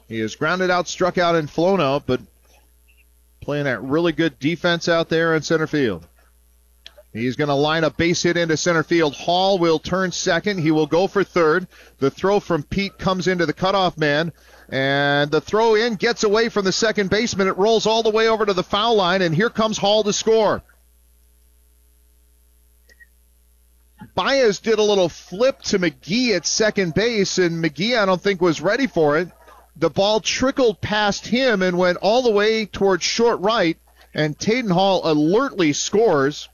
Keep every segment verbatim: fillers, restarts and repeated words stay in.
He is grounded out, struck out, and flown out, but playing that really good defense out there in center field. He's going to line a base hit into center field. Hall will turn second. He will go for third. The throw from Pete comes into the cutoff man, and the throw in gets away from the second baseman. It rolls all the way over to the foul line, and here comes Hall to score. Baez did a little flip to McGee at second base, and McGee, I don't think, was ready for it. The ball trickled past him and went all the way towards short right, and Taden Hall alertly scores.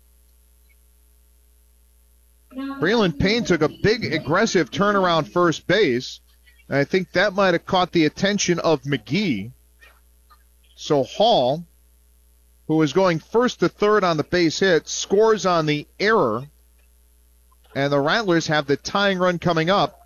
Braylon Payne took a big, aggressive turnaround first base, and I think that might have caught the attention of McGee. So Hall, who is going first to third on the base hit, scores on the error, and the Rattlers have the tying run coming up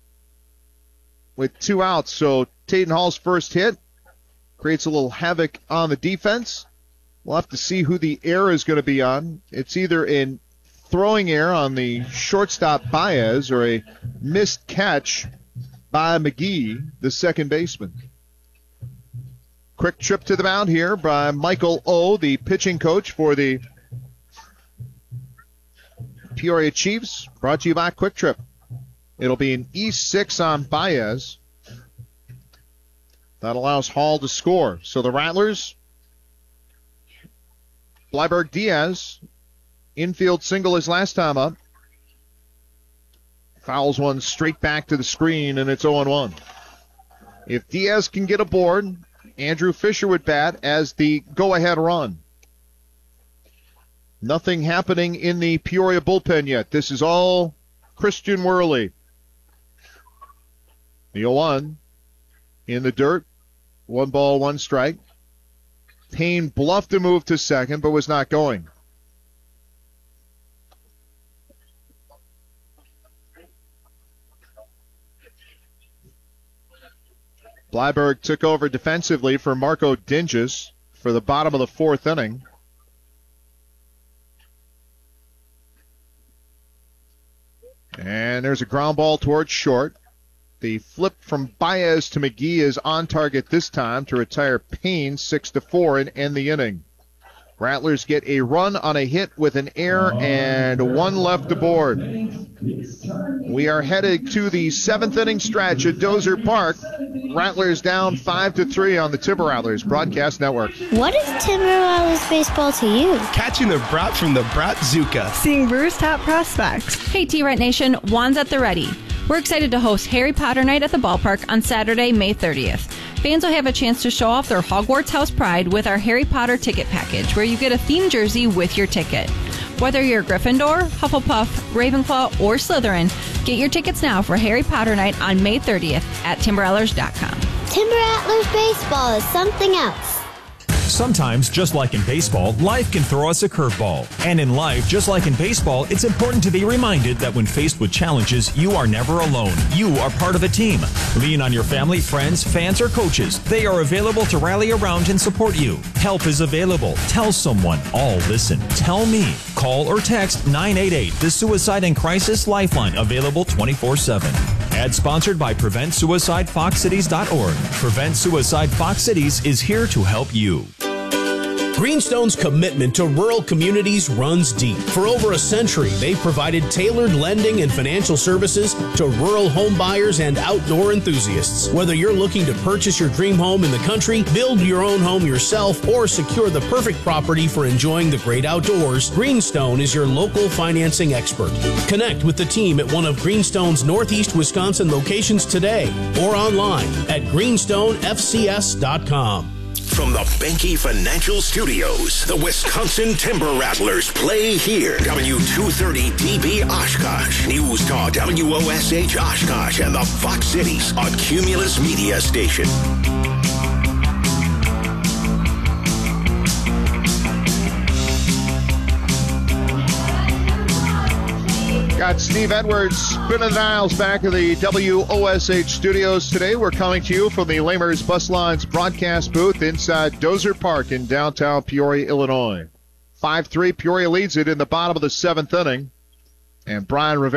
with two outs. So Taden Hall's first hit creates a little havoc on the defense. We'll have to see who the error is going to be on. It's either in throwing error on the shortstop Baez or a missed catch by McGee, the second baseman. Quick trip to the mound here by Michael O., the pitching coach for the Peoria Chiefs. Brought to you by Quick Trip. It'll be an E six on Baez. That allows Hall to score. So the Rattlers, Bleiberg Diaz, infield single his last time up. Fouls one straight back to the screen, and it's oh one. If Diaz can get aboard, Andrew Fisher would bat as the go-ahead run. Nothing happening in the Peoria bullpen yet. This is all Christian Worley. The oh one in the dirt. One ball, one strike. Payne bluffed a move to second, but was not going. Bleiberg took over defensively for Marco Dinges for the bottom of the fourth inning. And there's a ground ball towards short. The flip from Baez to McGee is on target this time to retire Payne six to four and end the inning. Rattlers get a run on a hit with an error and one left aboard. We are headed to the seventh inning stretch at Dozer Park. Rattlers down five to three on the Timber Rattlers Broadcast Network. What is Timber Rattlers baseball to you? Catching the brat from the Bratzuka. Seeing Brewers top prospects. Hey T-Rat Nation, Juan's at the ready. We're excited to host Harry Potter Night at the ballpark on Saturday, May thirtieth. Fans will have a chance to show off their Hogwarts house pride with our Harry Potter ticket package, where you get a themed jersey with your ticket. Whether you're Gryffindor, Hufflepuff, Ravenclaw, or Slytherin, get your tickets now for Harry Potter Night on May thirtieth at timber rattlers dot com. Timber Rattlers baseball is something else. Sometimes, just like in baseball, life can throw us a curveball. And in life, just like in baseball, it's important to be reminded that when faced with challenges, you are never alone. You are part of a team. Lean on your family, friends, fans, or coaches. They are available to rally around and support you. Help is available. Tell someone. All listen. Tell me. Call or text nine eight eight, the Suicide and Crisis Lifeline, available twenty-four seven. Ad sponsored by Prevent Suicide Fox Cities dot org. Prevent Suicide Fox Cities is here to help you. Greenstone's commitment to rural communities runs deep. For over a century, they've provided tailored lending and financial services to rural home buyers and outdoor enthusiasts. Whether you're looking to purchase your dream home in the country, build your own home yourself, or secure the perfect property for enjoying the great outdoors, Greenstone is your local financing expert. Connect with the team at one of Greenstone's Northeast Wisconsin locations today or online at greenstone f c s dot com. From the Benke Financial Studios, the Wisconsin Timber Rattlers play here. W two thirty D B Oshkosh, News Talk W O S H Oshkosh, and the Fox Cities, a Cumulus media station. Got Steve Edwards spinning the dials back in the W O S H studios today. We're coming to you from the Lamers Bus Lines broadcast booth inside Dozer Park in downtown Peoria, Illinois. five three, Peoria leads it in the bottom of the seventh inning. And Brian Rivera